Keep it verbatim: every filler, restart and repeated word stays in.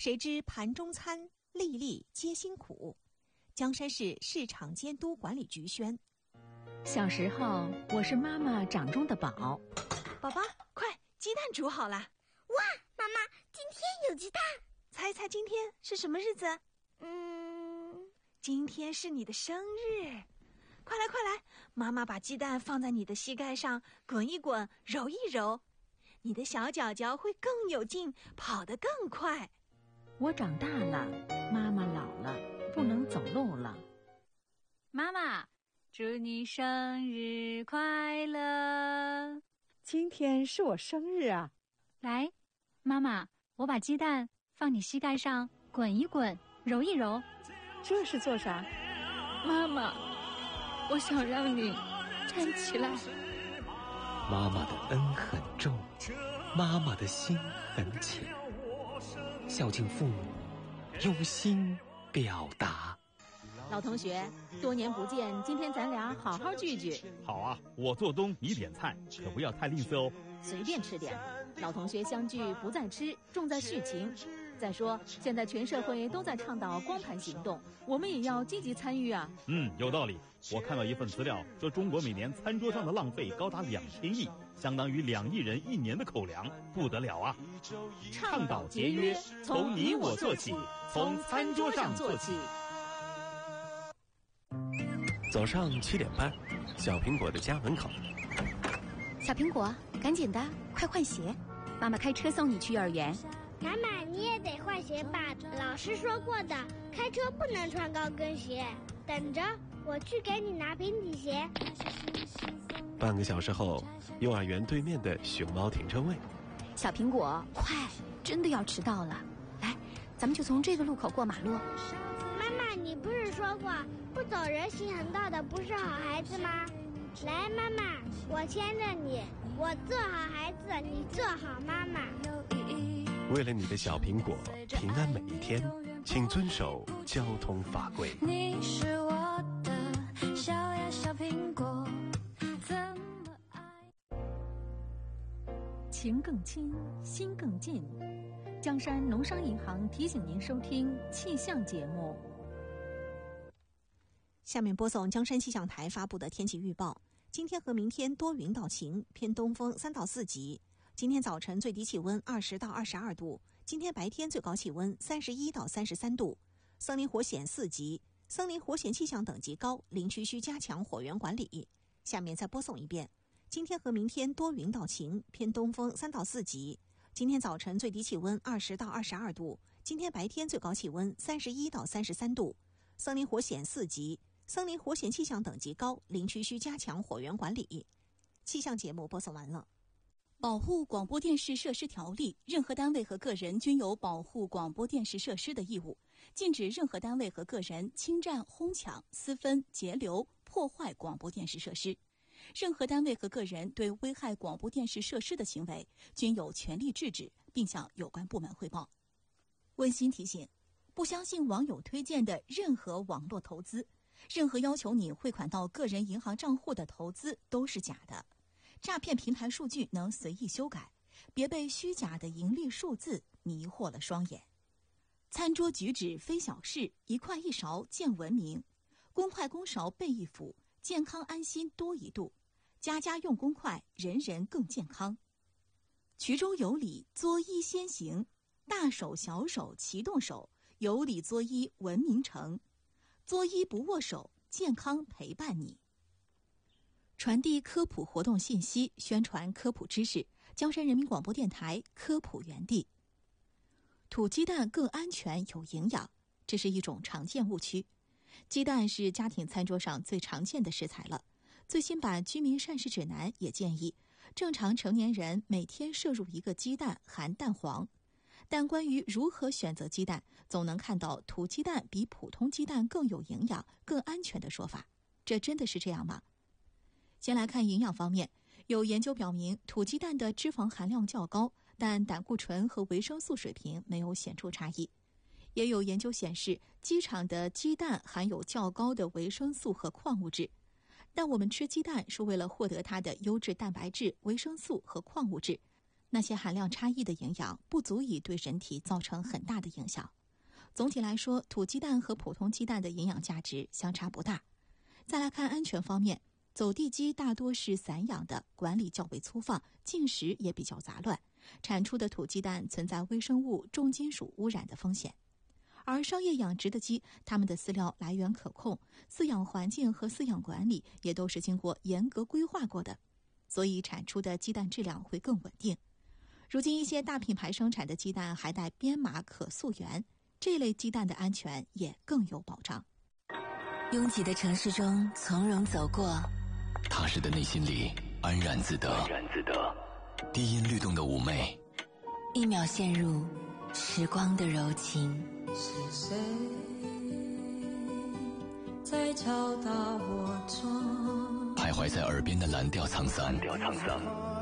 谁知盘中餐，粒粒皆辛苦。江山市市场监督管理局宣。 小时候，我是妈妈掌中的宝。 宝宝，快，鸡蛋煮好了。 哇，妈妈，今天有鸡蛋。 猜猜今天是什么日子？ 嗯， 今天是你的生日。快来快来，妈妈把鸡蛋放在你的膝盖上，滚一滚，揉一揉，你的小脚脚会更有劲，跑得更快。 我长大了，妈妈老了，不能走路了。 妈妈，祝你生日快乐！ 今天是我生日啊！ 来，妈妈，我把鸡蛋放你膝盖上，滚一滚，揉一揉。 这是做啥？ 妈妈，我想让你站起来。 妈妈的恩很重，妈妈的心很浅，孝敬父母，用心表达。 老同学，多年不见，今天咱俩好好聚聚。 好啊，我做东，你点菜，可不要太吝啬哦。 随便吃点。老同学相聚不在吃，重在续情。再说，现在全社会都在倡导光盘行动，我们也要积极参与啊。 嗯，有道理。我看到一份资料说，中国每年餐桌上的浪费高达两千亿，相当于两亿人一年的口粮，不得了啊！ 倡导节约，从你我做起，从餐桌上做起。 早上七点半，小苹果的家门口。 小苹果，赶紧的，快换鞋，妈妈开车送你去幼儿园。 妈妈，你也得换鞋吧？老师说过的，开车不能穿高跟鞋。等着，我去给你拿平底鞋。 半个小时后，幼儿园对面的熊猫停车位。 小苹果，快，真的要迟到了。来，咱们就从这个路口过马路。 妈妈，你不是说过不走人行横道的不是好孩子吗？来，妈妈，我牵着你，我做好孩子，你做好妈妈。 为了你的小苹果平安每一天，请遵守交通法规。 你是我的小呀小苹果，怎么爱？ 情更亲，心更近。江山农商银行提醒您收听气象节目。 下面播送江山气象台发布的天气预报。今天和明天多云到晴，偏东风三到四级。今天早晨最低气温二十到二十二度，今天白天最高气温三十一到三十三度。森林火险四级，森林火险气象等级高，林区需加强火源管理。下面再播送一遍。今天和明天多云到晴，偏东风三到四级。今天早晨最低气温二十到二十二度，今天白天最高气温三十一到三十三度。森林火险四级，森林火险气象等级高，林区需加强火源管理。气象节目播送完了。 保护广播电视设施条例，任何单位和个人均有保护广播电视设施的义务，禁止任何单位和个人侵占、哄抢、私分、截留、破坏广播电视设施。任何单位和个人对危害广播电视设施的行为，均有权利制止，并向有关部门汇报。温馨提醒：不相信网友推荐的任何网络投资，任何要求你汇款到个人银行账户的投资都是假的。诈骗平台数据能随意修改，别被虚假的盈利数字迷惑了双眼。餐桌举止非小事，一筷一勺见文明。公筷公勺备一辅，健康安心多一度。家家用公筷，人人更健康。衢州有礼，作揖先行；大手小手齐动手，有礼作揖文明成。作揖不握手，健康陪伴你。传递科普活动信息，宣传科普知识。江山人民广播电台科普园地。土鸡蛋更安全有营养，这是一种常见误区。鸡蛋是家庭餐桌上最常见的食材了。最新版居民膳食指南也建议，正常成年人每天摄入一个鸡蛋含蛋黄。但关于如何选择鸡蛋，总能看到土鸡蛋比普通鸡蛋更有营养、更安全的说法。这真的是这样吗？先来看营养方面，有研究表明，土鸡蛋的脂肪含量较高，但胆固醇和维生素水平没有显著差异。也有研究显示，鸡场的鸡蛋含有较高的维生素和矿物质。但我们吃鸡蛋是为了获得它的优质蛋白质、维生素和矿物质， 那些含量差异的营养不足以对人体造成很大的影响。总体来说，土鸡蛋和普通鸡蛋的营养价值相差不大。再来看安全方面，走地鸡大多是散养的，管理较为粗放，进食也比较杂乱，产出的土鸡蛋存在微生物、重金属污染的风险。而商业养殖的鸡，它们的饲料来源可控，饲养环境和饲养管理也都是经过严格规划过的，所以产出的鸡蛋质量会更稳定。如今一些大品牌生产的鸡蛋还带编码可溯源，这类鸡蛋的安全也更有保障。 拥挤的城市中从容走过， 踏实的内心里安然自得，安然自得。低音律动的妩媚， 一秒陷入时光的柔情。 是谁在敲打我窗？ 徘徊在耳边的蓝调沧桑，蓝调沧桑。